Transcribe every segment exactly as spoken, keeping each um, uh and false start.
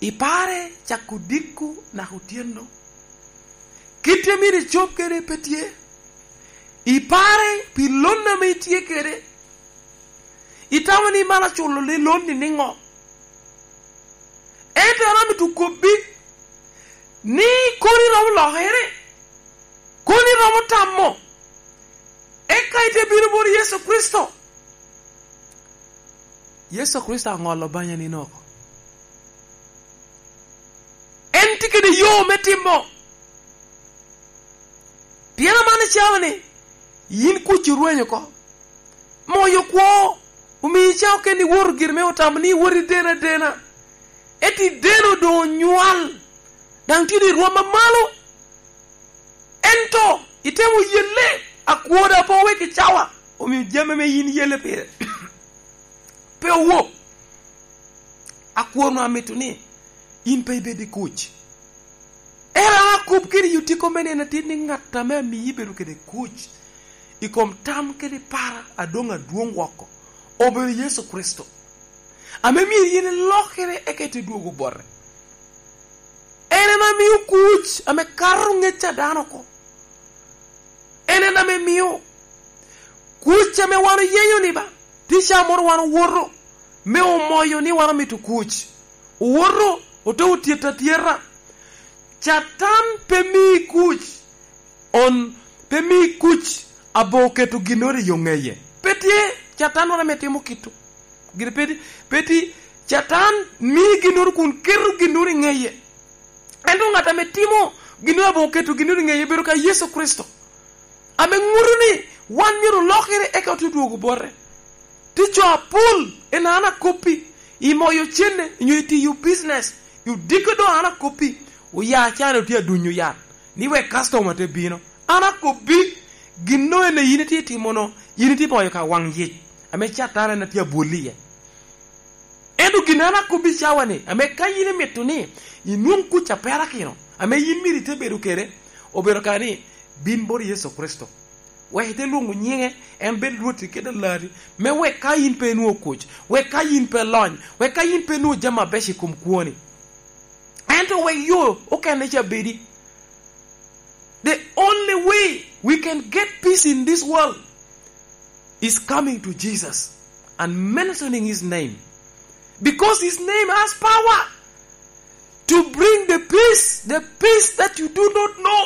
ipare chakudiku na hutiendo kite mire chop kere petie ipare pilonna metie kere itamani mana chulo le lonni ningo ete arami tu kobi ni koni romo lohere koni romo tammo eka ite biro bori Yesu Kristo Yesu Kristo ngolo banya ni noko enti kede yo metimo piena mane chavane yin kuchuruenyo ko moyo kwo umi chao kendi wor girme otamni wori dena dena eti deno do nyual dang tidi ruama malo ento itemu yelle akwoda po weki chawa umi jeme me yin yelle pe pe wo akwono ametuni yin pe be de coach era akup kiri yutiko mene na tini ngata me mi yiberu kede coach ikom tam kede para adonga duong wako ober Yesu Kristo ame mi yine lokere ekete duogo borre ene na mi coach ame karu ngecha dano ko ene na me miyo coach ame wano yeyo ni ba tisha moro wano woro me o moyo ni wano mitu coach woro oto utieta tierra chatan pemi kuch on pemi kuch aboke to ginori yongeye petie chatan ora metimo kitu gir peti peti chatan mi ginor kun keru ginori ngeye endo ngata metimo ginori aboke to ginori ngeye beru ka Yesu Kristo ame nguruni wan miru lokere e ka tudugo borre ticho apul enana kopi imoyo chene nyuiti you business you dikodo ana kopi uya chane utia dunyu ya niwe customer te bino ana ko bi ginno ene yiniti timono yiniti boyo ka wangye ame chatara na tia bolie edu ginana ko bi chawane ame kayine metuni inun ku chapera kino ame yimiri te beru kere obero kani bin bor Yesu Kristo we te lungu nyinge en bel ruti kede lari me we kayin pe nu coach we kayin pe lon we kayin pe nu jama beshi kum kuoni. And the way you, okay, nature baby. The only way we can get peace in this world is coming to Jesus and mentioning his name. Because his name has power to bring the peace, the peace that you do not know.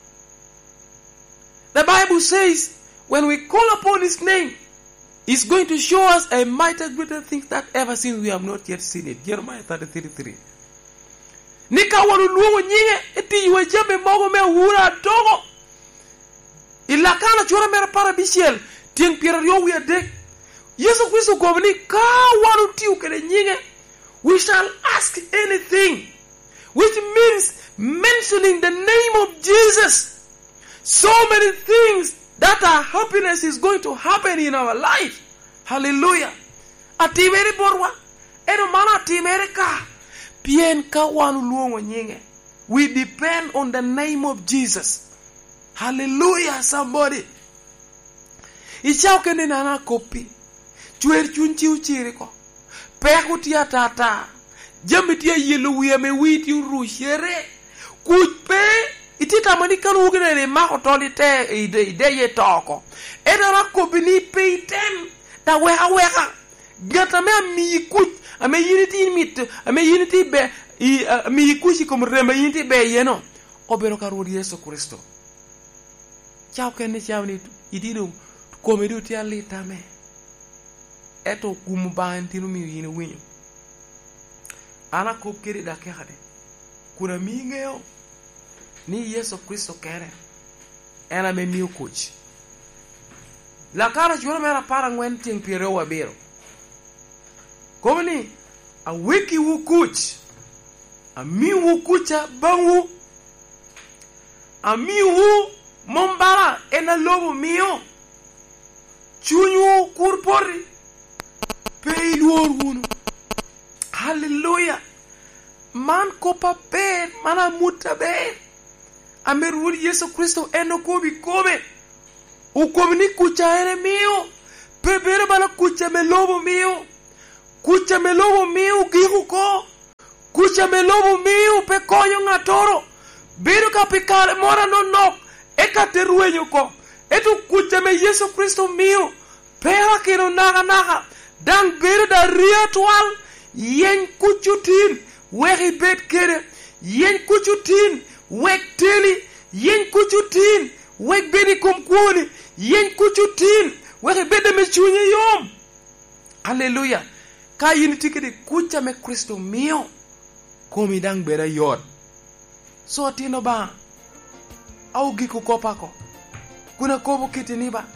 The Bible says, when we call upon his name, he's going to show us a mighty greater things that ever since we have not yet seen it. Jeremiah thirty-three three. Nika wanu luo nyinge eti iwe jembe mogo me wura dogo ilakana chora mera para bisiel tien piera yo we de Yesu Kristo gobni ka wanu tiu kede nyinge we shall ask anything, which means mentioning the name of Jesus. So many things that our happiness is going to happen in our life. Hallelujah. Atimere borwa eno mana atimere ka Pien ka wanu luongo nyinge. We depend on the name of Jesus. Hallelujah, somebody. Ichao kene nana kopi. Chwer chunchi uchiri ko. Peku tia tata. Jambi tia yelu uye me witi urushere. Kuchpe. Itita manika ugene ne mako toli te ide ide ye toko. Eda na kopi ni peitem. Da weha weha. Gata mea mi kuch. Ame yiniti mit, ame yiniti be, ame yikushi kum rema yiniti be yeno. Obero karuri Yesu Kristo. Chao kene chao ni idiru komedu tia lita me. Eto kumban tinu mi yinu winyo. Ana kopkiri da kehade. Kuna mingeo ni Yesu Kristo kere. Ena me miu kuch. La cara jura mera para ngwen ting pire wa bero. Komani a wiki wu kuch a mi wu kucha bangu a mi wu mombara ena lobo mio chunyu kurpori peiluor wunu. Hallelujah. Man kopa ber mana muta ber ameruri Yesu Kristo eno kobi kobe ukomni kucha ere mio pebere bala kucha me lobo mio kucha me lobo mio gihu ko kucha melomo miu pe konyo ng'atoro bedo ka pikale mora no nok eka teruenyo ko etu kucha me Yesu Kristo miu pera kino naga naga dan bedo da riatwal yen kuchutin wegi bet kere yen kuchutin weg teli yen kuchutin weg beni komkwoni yen kuchutin wegi bede me chunye yom. Hallelujah. Ka yin tikede kucha me Kristo mio komi dang bera yot so tino ba au giku kopako kuna kobo kitini ba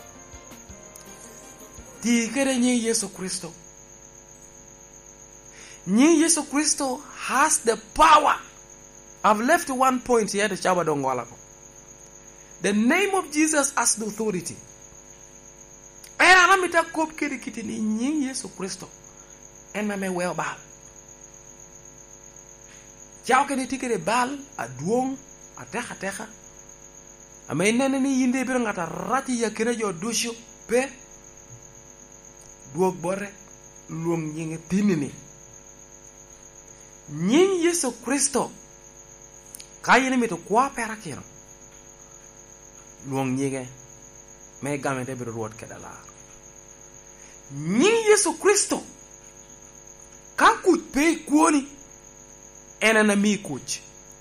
ti kere nyi Yesu Kristo. Nyi Yesu Kristo has the power. I've left one point here, the chaba dongwalako. The name of Jesus has the authority. Era na mita kop kiri kitini nyi Yesu Kristo ena me well bal. Chao ke ni tikere bal aduong ateha teha. Ame nene ni yinde bir ngata rati ya kire jo dushu pe duog bore luong nyinge tinini. Nyi Yesu Kristo kayene mito kwa pera kiro luong nyinge me game de bir ruot kedala. Nyi Yesu Kristo ka kuch pe kuoni ena na mi kuch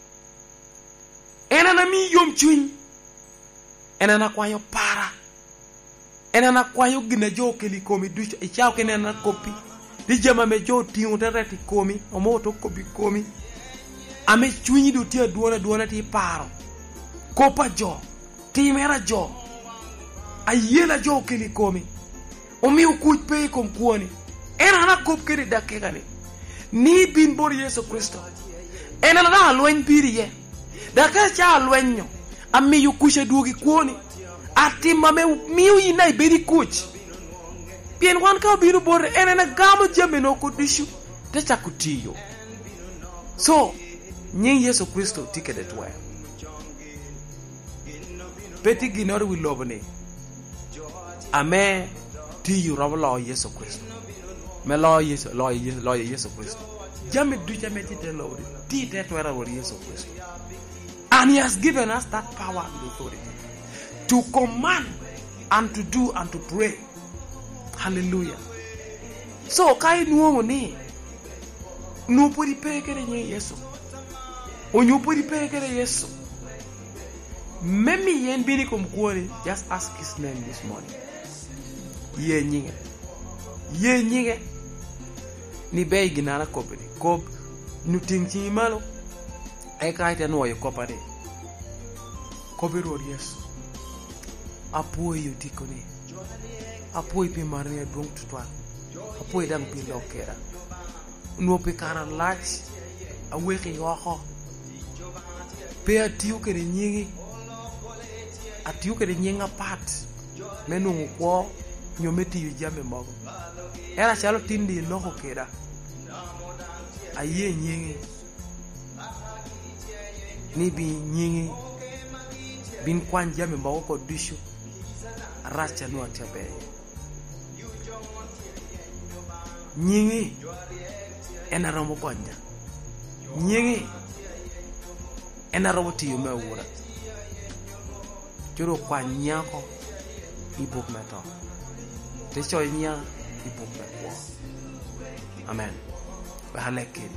ena na mi yom chuny ena na kwayo para ena na kwayo gina jo keli komi ducho e chao ke na kopi di jama me jo tingu tereti komi omoto kopi komi ame chunyi du tia duona duona ti paro kopa jo ti mera jo ayela jo keli komi omi ukuch pe kom kuoni ena na kop kedi dakika ni ni bin bor Yesu Kristo ena na alwen biri ye daka cha alwenyo ami yukushe duogi kuoni ati mame miu ina ibedi kuch bien wan ka biru bor ena na gamo jame no kodishu te chakutiyo so nyi Yesu Kristo tikede twa peti ginor wi lobne ame ti yu roblo Yesu Kristo me lo Yesu lo Yesu lo Yesu Kristo jame du jame ti te lo ti te twera wo Yesu Kristo. And he has given us that power and authority to command and to do and to pray. Hallelujah. So kai nuomo ni no podi pekere nye Yesu. Onyo podi pekere Yesu. Memi yen bini kumkuoni, just ask his name this morning. Ye nyinge. Ye nyinge. Ni bei ginara kopeni. Kop nuting chimalo. Eka ite nuwa yu kopade. Kobiru ori Yesu. Apuoi yu tiko ni. Apuoi pi marnia dung tutwa. Apuoi dang pi lokera. Nuwa pi kara lach. Aweki yoho. Pe atiu kere nyingi. Atiu kere nyinga pat. Menu ngukwo. Nyometi yu jame mogo. Era chalo tindi loko kera. Aye nyingi. Ni bi nyingi bin kwan jame mbago ko dishu racha no atabe nyingi ena romo konja nyingi ena romo tiyo me wura juro kwa nyako ibuk meto te choy nya ibuk meto. Amen. Bahalekiri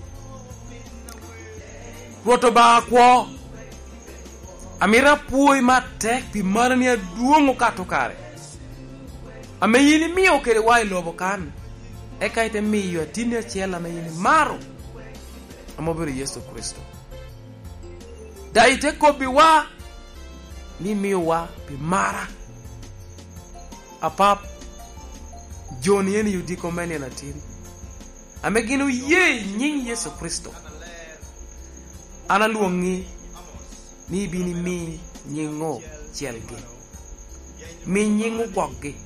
Roto ba kwa amira puoi matek pi marani aduongo kato kare ame yini miyo kere wai lobo kan eka ite miyo atini achiel ame yini maro amobiro Yesu Kristo da ite kobi wa ni miyo wa pi mara apap joni yeni yudiko meni anatini ame gino ye nying Yesu Kristo ana luongi ni bini mi nyingo chelgi mi nyingo goggi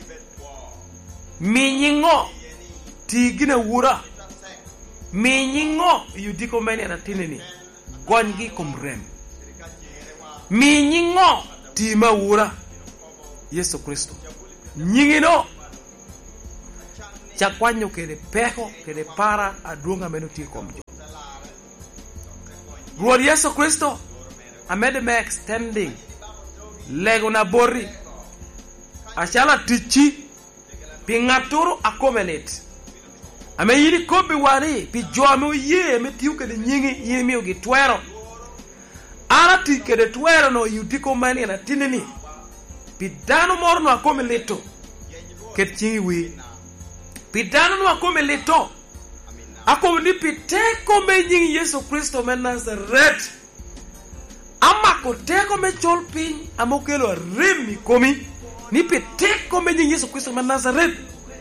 mi nyingo tigina wura mi nyingo yudiko meni na tinini gongi kumrem mi nyingo tima wura Yesu Kristo nyingino chakwanyo kede peko kede para adunga meno tikomjo Ruoth Yesu Kristo amede me extending lego na bori achala tichi pingaturu akomelet ame yiri kobi wari pi jomu ye me tiuke de nyingi yiri mi ugi twero ara tike de twero no yutiko mani na tinini pi dano moro no akomeleto ket chingi wi pi dano no akomeleto ako ni pi teko me nyingi Yesu Kristo me Nazareth ama ko teko me chol piny amokelo remi komi ni pi teko me nyingi Yesu Kristo me Nazareth.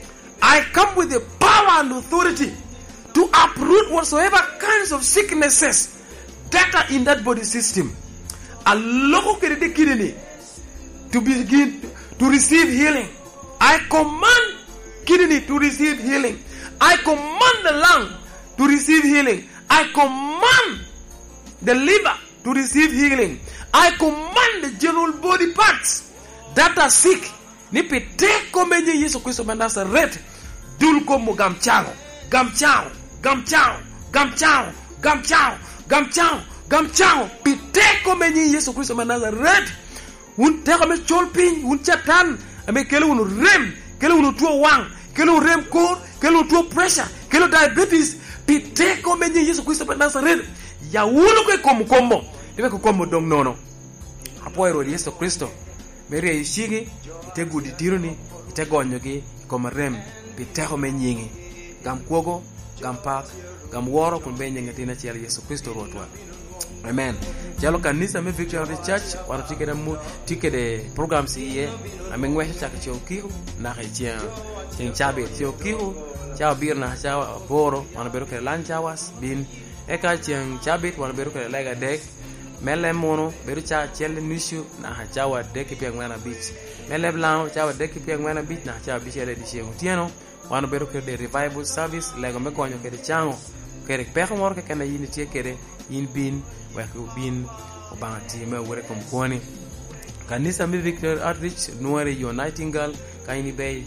I come with the power and authority to uproot whatsoever kinds of sicknesses that are in that body system. Aloko kede kidney to begin to receive healing. I command kidney to receive healing. I command the lung to receive healing. I command the liver to receive healing. I command the general body parts that are sick. Nipite komenye Yesu Kristo wa Nazareth. Dulko mo gamchao, gamchao, gamchao, gamchao, gamchao, gamchao, gamchao. Pite komenye Yesu Kristo wa Nazareth. Un teko me cholpin, un chatan, ame kele unu rem, kele unu tuo wang, kele unu rem core, kele unu tuo pressure, kele diabetes. Pite komenye Yesu Kristo wa Nazareth. Ya unu kwe komu kombo, niwe kukombo dong nono. Hapo ero Yesu Kristo. Meri ya ishigi, ite gudi tiruni, ite gonyogi, ikoma rem, piteko menyingi. Gam kuogo, gam pak, gam woro kumbe nyingi tina chiali Yesu Kristo ruotwa. Amen. Jalo kanisa me Victory Church, wano tike de mu, tike de program siye, ame ngwesha chaka chio kihu, na kai chia, ching chabe chio kihu, chao bir na chao boro, wano beru ke lanchawas, bin, eka ching chabit, wano beru ke lega dek, mele mono beru cha chele nishu na hachawa deki pia ngwana beach mele blanco chawa deki pia ngwana beach na hachawa beach ele dishe utieno wano beru ke de revival service lego me konyo ke de chango ke de peko mor ke kana yini tie ke de yin bin wa ko bin obangati me wore kom koni kanisa mi Victory Outreach nuare yo Nightingale kaini be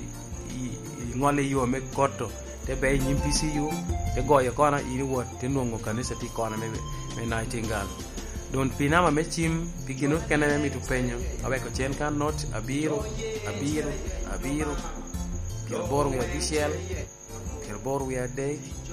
ngole yo me koto te be nyimpisi yo te goyo kona ini wot te nongo kanisa ti kona me me Nightingale don pinama mechim pigino kena mi tu penyo abeko chen kan not abiro abiro abiro kerboru ya dishel kerboru ya day